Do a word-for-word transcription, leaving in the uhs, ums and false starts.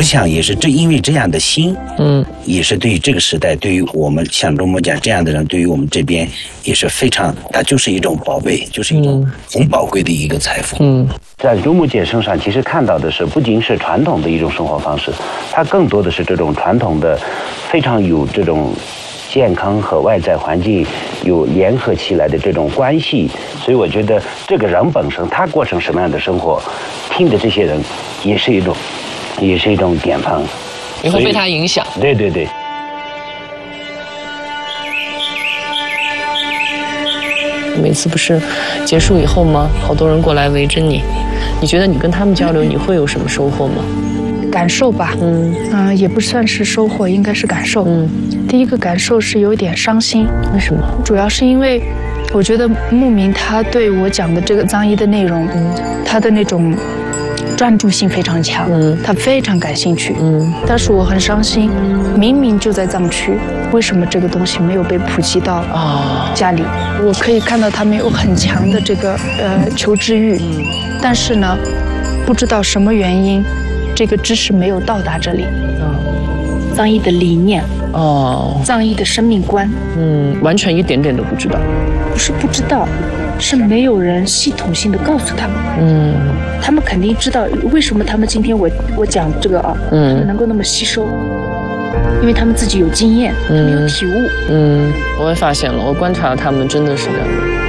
我想也是这因为这样的心，嗯，也是对于这个时代，对于我们像周末讲这样的人，对于我们这边也是非常，它就是一种宝贝，就是一种很宝贵的一个财富。嗯，在周木姐身上，其实看到的是不仅是传统的一种生活方式，它更多的是这种传统的，非常有这种健康和外在环境有联合起来的这种关系。所以我觉得这个人本身他过成什么样的生活，听的这些人也是一种。也是一种典范， 你会被他影响。 对对对。 每次不是结束以后吗？好多人过来围着你，你觉得你跟他们交流，你会有什么收获吗？ 感受吧，嗯嗯、呃，也不算是收获，应该是感受。嗯，第一个感受是有点伤心。 为什么？ 主要是因为我觉得牧民他对我讲的这个藏医的内容，嗯，他的那种专注性非常强，嗯，他非常感兴趣，嗯，但是我很伤心，明明就在藏区，为什么这个东西没有被普及到啊家里？我可以看到他们有很强的这个呃求知欲，嗯，但是呢，不知道什么原因，这个知识没有到达这里。嗯，藏医的理念，哦，藏医的生命观， 嗯，完全一点点都不知道。 不是不知道。是没有人系统性的告诉他们，嗯，他们肯定知道为什么他们今天我我讲这个啊，嗯，能够那么吸收，因为他们自己有经验，他们有体悟， 嗯，我也发现了，我观察他们真的是这样。